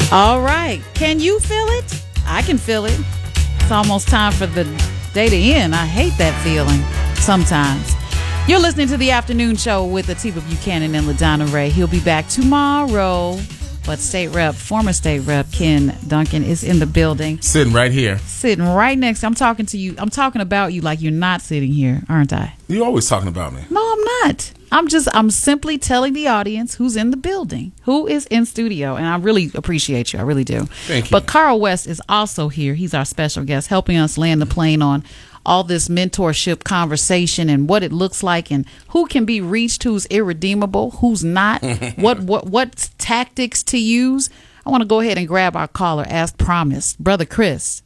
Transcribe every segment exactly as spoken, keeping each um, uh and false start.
All right. Can you feel it? I can feel it. It's almost time for the day to end. I hate that feeling sometimes. You're listening to the afternoon show with Atiba Buchanan and LaDonna Ray. He'll be back tomorrow. But State Rep, former State Rep Ken Duncan is in the building. Sitting right here. Sitting right next. I'm talking to you. I'm talking about you like you're not sitting here, aren't I? You're always talking about me. No, I'm not. I'm just, I'm simply telling the audience who's in the building, who is in studio. And I really appreciate you. I really do. Thank you. But Carl West is also here. He's our special guest, helping us land the plane on all this mentorship conversation and what it looks like and who can be reached, who's irredeemable, who's not, what, what, what tactics to use. I want to go ahead and grab our caller as promised. Brother Chris,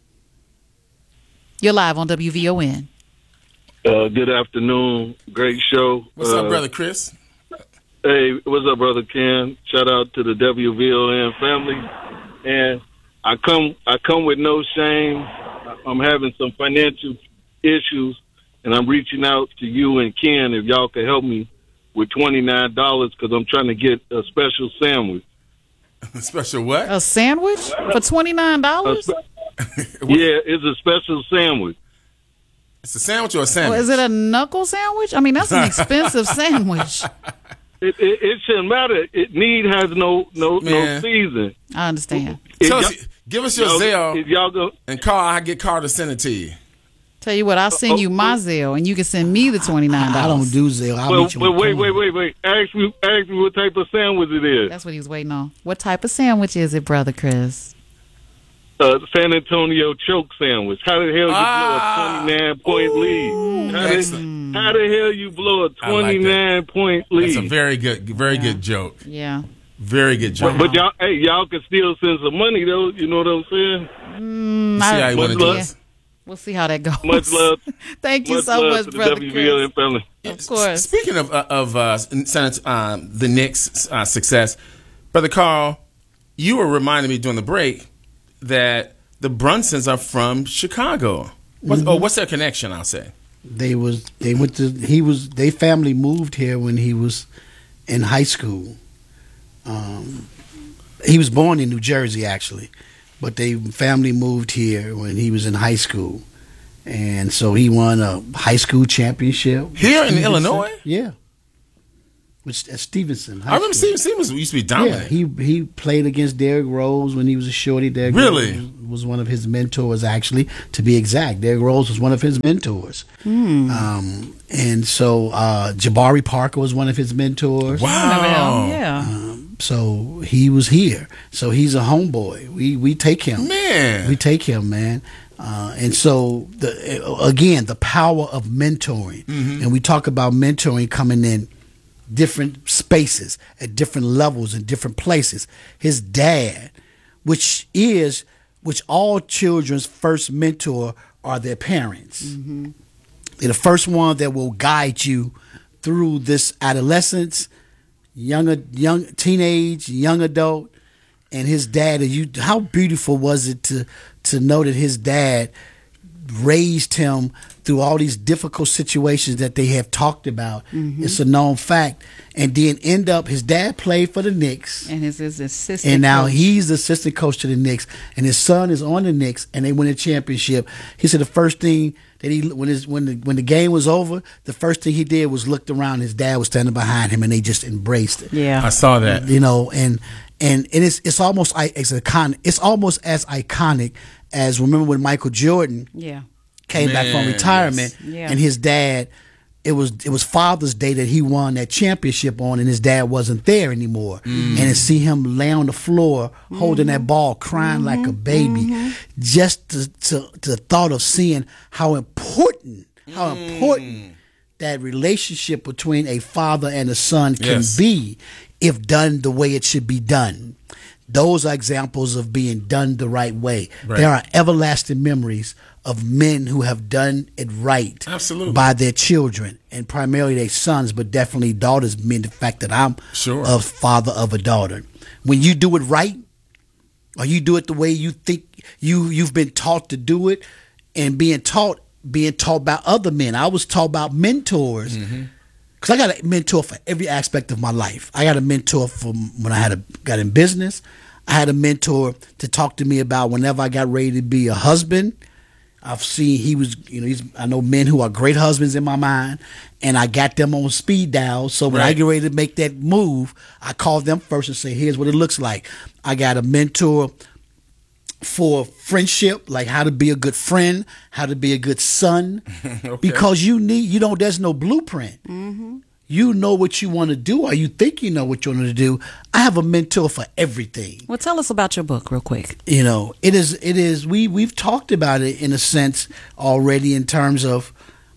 you're live on W V O N. Uh, good afternoon. Great show. What's uh, up, Brother Chris? Hey, what's up, Brother Ken? Shout out to the W V O N family. And I come I come with no shame. I'm having some financial issues, and I'm reaching out to you and Ken if y'all can help me with twenty-nine dollars because I'm trying to get a special sandwich. Special what? A sandwich for twenty-nine dollars? Spe- yeah, it's a special sandwich. It's a sandwich or a sandwich? Well, is it a knuckle sandwich? I mean, that's an expensive sandwich. It, it, it shouldn't matter. It need has no no Man. no season. I understand. If Tell y'all- us, give us your y'all- Zelle, If y'all go, and Carl, I get Carl to send it to you. Tell you what, I'll send you my Zelle, and you can send me the twenty-nine dollars. I don't do Zelle. I'll well, meet you well, with wait, corn. wait, wait, wait. Ask me, ask me what type of sandwich it is. That's what he was waiting on. What type of sandwich is it, Brother Chris? Uh, San Antonio choke sandwich. How the hell you Ah. blow a twenty-nine point lead? How the, Excellent. how the hell you blow a I like that. twenty-nine point lead? That's a very good, very Yeah. good joke. Yeah. Very good joke. but, but y'all, hey, y'all can still send some money though. You know what I'm saying? You see how you want to Much do love. this? We'll see how that goes. Much love. Thank you Much so love much, to the Brother W V L N Chris. family. Of course. Speaking of uh, of uh, Senate, uh, the Knicks' uh, success, Brother Carl, you were reminding me during the break that the Brunsons are from Chicago. What's, Mm-hmm. Oh, what's their connection? I'll say. They was they went to he was they family moved here when he was in high school. Um, he was born in New Jersey actually, but they family moved here when he was in high school, and so he won a high school championship Here in Stevenson. Illinois? Yeah, which at Stevenson. High I remember School. Steven Stevens used to be Yeah, dominant. he he played against Derrick Rose when he was a shorty. Derrick Really? Rose was one of his mentors, actually, to be exact. Derrick Rose was one of his mentors. Um, and so uh, Jabari Parker was one of his mentors. Wow. Yeah. So he was here. So he's a homeboy. We we take him. Man. We take him, man. Uh, and so the again, the power of mentoring. Mm-hmm. And we talk about mentoring coming in different spaces at different levels in different places. His dad, which is which all children's first mentor are their parents. Mm-hmm. They're the first one that will guide you through this adolescence, young young teenage, young adult, and his dad. And you, how beautiful was it to to know that his dad raised him through all these difficult situations that they have talked about. Mm-hmm. It's a known fact. And then end up, his dad played for the Knicks. And his, his assistant And now coach. he's the assistant coach to the Knicks, and his son is on the Knicks, and they win a championship. He said the first thing that he when his when the when the game was over, the first thing he did was looked around. His dad was standing behind him, and they just embraced it. Yeah. I saw that. You know, and and, and it's it's almost I- it's iconic. It's almost as iconic as remember when Michael Jordan Yeah. came back from Man, retirement, yes. Yeah. and his dad. It was it was Father's Day that he won that championship on, and his dad wasn't there anymore. And to see him lay on the floor holding that ball, crying like a baby, just to, to to the thought of seeing how important how important that relationship between a father and a son can Yes. be if done the way it should be done. Those are examples of being done the right way. Right. There are everlasting memories of men who have done it right Absolutely. by their children, and primarily their sons, but definitely daughters, mean the fact that I'm Sure. a father of a daughter. When you do it right, or you do it the way you think you, you've been taught to do it, and being taught being taught by other men. I was taught about mentors. Because I got a mentor for every aspect of my life. I got a mentor from when I had a, got in business. I had a mentor to talk to me about whenever I got ready to be a husband. I've seen he was, you know, he's, I know men who are great husbands in my mind, and I got them on speed dial. So when Right. I get ready to make that move, I call them first and say, here's what it looks like. I got a mentor for friendship, like how to be a good friend, how to be a good son, Okay. because you need, you know, there's no blueprint. Mm-hmm. You know what you want to do, or you think you know what you want to do. I have a mentor for everything. Well, tell us about your book real quick. You know, it is, it is, we, we've talked about it in a sense already in terms of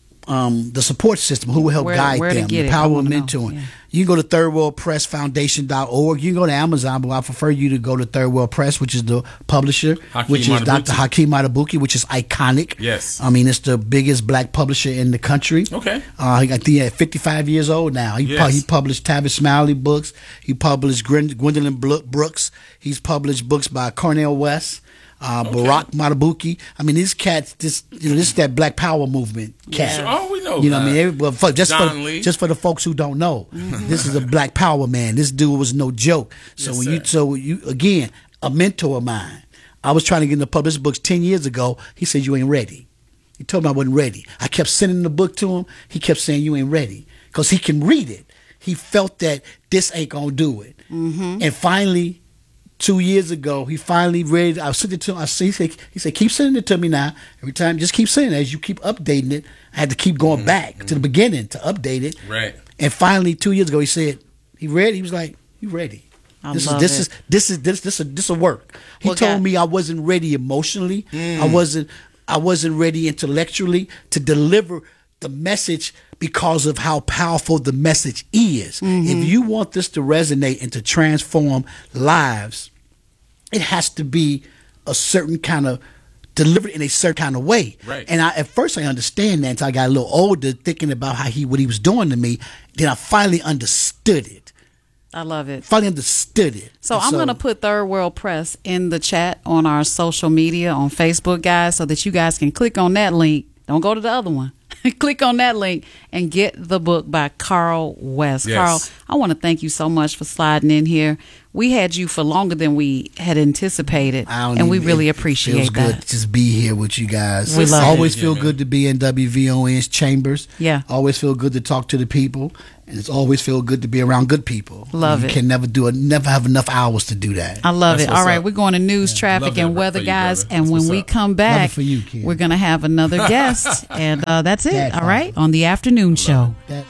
um, the support system, who will help Where- guide where to them, get the it. I power of wanna know. mentoring. Yeah. You can go to third world press foundation dot org. You can go to Amazon, but I prefer you to go to Third World Press, which is the publisher, Hakeem which is Matabuki. Doctor Hakeem Matabuki, which is iconic. Yes. I mean, it's the biggest black publisher in the country. Okay. Uh, I think he's fifty-five years old now. He, pu- Yes. he published Tavis Smiley books. He published Gwen- Gwendolyn Blo- Brooks. He's published books by Cornel West, uh, Okay. Barack Matabuki. I mean, these cats, this, you know, this is that Black Power movement cat. Sure. Oh, we know You know what I that. mean? Every- well, for, just, John for, Lee. just for the folks who don't know, this is a Black Power man. This dude was no joke. So Yes, when you, sir. so you, again, a mentor of mine. I was trying to get him to publish books ten years ago. He said, you ain't ready. He told me I wasn't ready. I kept sending the book to him. He kept saying, you ain't ready. Because he can read it. He felt that this ain't going to do it. Mm-hmm. And finally, two years ago, he finally read it. I sent it to him. I said, he, said, he said, keep sending it to me now. Every time, just keep sending it. As you keep updating it, I had to keep going back to the beginning to update it. Right. And finally, two years ago, he said, he read it. He was like, you ready. I this love is this it. is this is this this is this will work. He Well, told God- me I wasn't ready emotionally. Mm. I wasn't I wasn't ready intellectually to deliver the message because of how powerful the message is. Mm-hmm. If you want this to resonate and to transform lives, it has to be a certain kind of delivered in a certain kind of way. Right. And I, at first I understand that until I got a little older, thinking about how he what he was doing to me. Then I finally understood it. I love it. Finally understood it. So And I'm going to put Third World Press in the chat on our social media on Facebook, guys, so that you guys can click on that link. Don't go to the other one. Click on that link and get the book by Carl West. Yes. Carl, I want to thank you so much for sliding in here. We had you for longer than we had anticipated, I don't and we even- really it appreciate feels good that. to just be here with you guys. We love always it. feel Yeah, man. good to be in W V O N's chambers. Yeah. Always feel good to talk to the people, and it's always feel good to be around good people. Love you it. can never do it. Never have enough hours to do that. I love That's it. what's All right, up. we're going to news, traffic, Love that and for weather, you, guys. brother. And That's when what's we up. come Love back, it for you, Ken. we're going to have another guest, and uh, that's it. That All fine. right, on the afternoon show. That-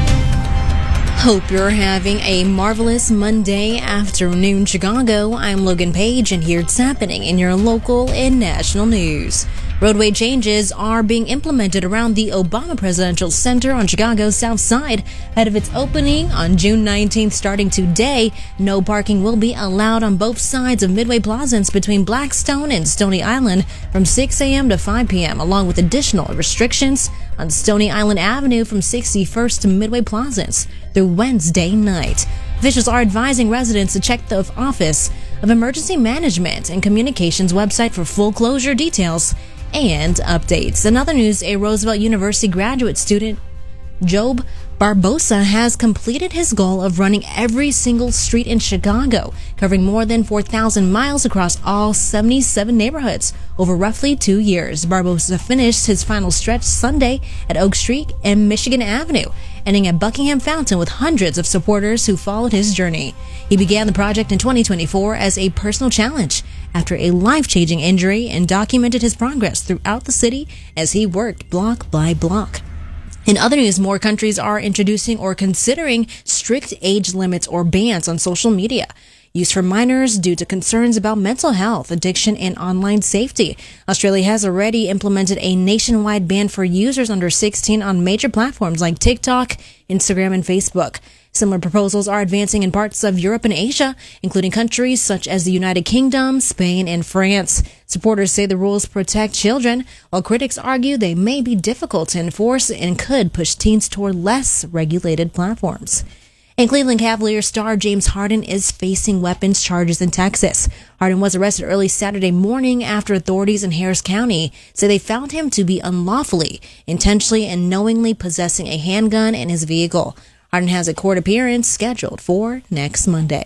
Hope you're having a marvelous Monday afternoon, Chicago. I'm Logan Page, and here's happening in your local and national news. Roadway changes are being implemented around the Obama Presidential Center on Chicago's South Side ahead of its opening on June nineteenth. Starting today, no parking will be allowed on both sides of Midway Plaza between Blackstone and Stony Island from six a.m. to five p.m., along with additional restrictions on Stony Island Avenue from sixty-first to Midway Plaza through Wednesday night. Officials are advising residents to check the Office of Emergency Management and Communications website for full closure details and updates. In other news, a Roosevelt University graduate student, Job Barbosa, has completed his goal of running every single street in Chicago, covering more than four thousand miles across all seventy-seven neighborhoods over roughly two years. Barbosa finished his final stretch Sunday at Oak Street and Michigan Avenue, ending at Buckingham Fountain with hundreds of supporters who followed his journey. He began the project in twenty twenty-four as a personal challenge after a life-changing injury and documented his progress throughout the city as he worked block by block. In other news, more countries are introducing or considering strict age limits or bans on social media used for minors due to concerns about mental health, addiction, and online safety. Australia has already implemented a nationwide ban for users under sixteen on major platforms like TikTok, Instagram, and Facebook. Similar proposals are advancing in parts of Europe and Asia, including countries such as the United Kingdom, Spain, and France. Supporters say the rules protect children, while critics argue they may be difficult to enforce and could push teens toward less regulated platforms. And Cleveland Cavaliers star James Harden is facing weapons charges in Texas. Harden was arrested early Saturday morning after authorities in Harris County say they found him to be unlawfully, intentionally, and knowingly possessing a handgun in his vehicle. Harden has a court appearance scheduled for next Monday.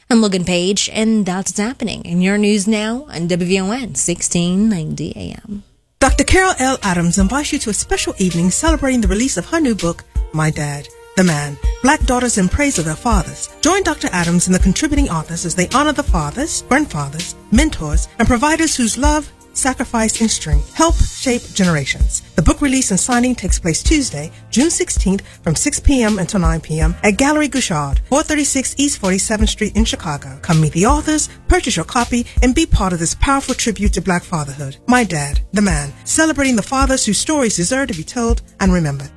I'm Logan Page, and that's what's happening in your news now on W V O N sixteen ninety A M. Doctor Carol L. Adams invites you to a special evening celebrating the release of her new book, My Dad, the Man, Black Daughters in Praise of Their Fathers. Join Doctor Adams and the contributing authors as they honor the fathers, grandfathers, mentors, and providers whose love, sacrifice, and strength help shape generations. The book release and signing takes place Tuesday, June sixteenth from six p.m. until nine p.m. at Gallery Gouchard, four thirty-six East forty-seventh Street in Chicago. Come meet the authors, purchase your copy, and be part of this powerful tribute to Black fatherhood. My Dad, the Man, celebrating the fathers whose stories deserve to be told and remembered.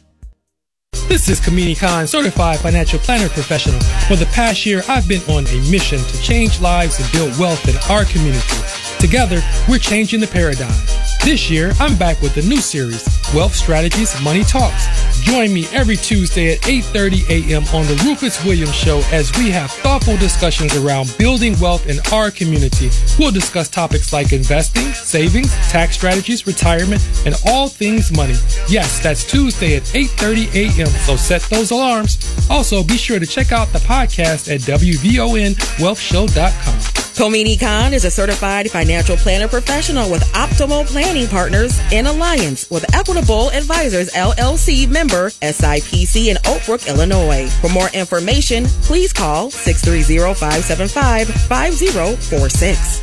This is Kamini Khan, certified financial planner professional. For the past year, I've been on a mission to change lives and build wealth in our community. Together, we're changing the paradigm. This year, I'm back with a new series, Wealth Strategies, Money Talks. Join me every Tuesday at eight thirty a.m. on the Rufus Williams Show as we have thoughtful discussions around building wealth in our community. We'll discuss topics like investing, savings, tax strategies, retirement, and all things money. Yes, that's Tuesday at eight thirty a.m., so set those alarms. Also, be sure to check out the podcast at W V O N wealth show dot com. Komini Khan is a certified financial planner professional with Optimal Planning Partners in alliance with Equitable Advisors, L L C member, S I P C in Oak Brook, Illinois. For more information, please call six three zero, five seven five, five zero four six.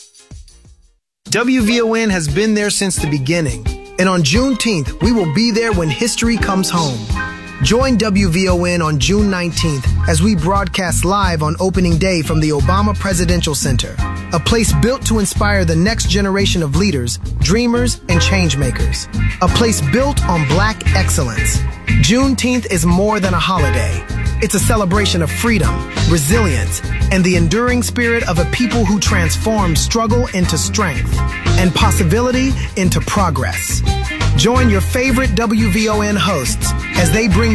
W V O N has been there since the beginning, and on Juneteenth, we will be there when history comes home. Join W V O N on June nineteenth as we broadcast live on opening day from the Obama Presidential Center, a place built to inspire the next generation of leaders, dreamers, and changemakers. A place built on Black excellence. Juneteenth is more than a holiday. It's a celebration of freedom, resilience, and the enduring spirit of a people who transform struggle into strength and possibility into progress. Join your favorite W V O N hosts as they bring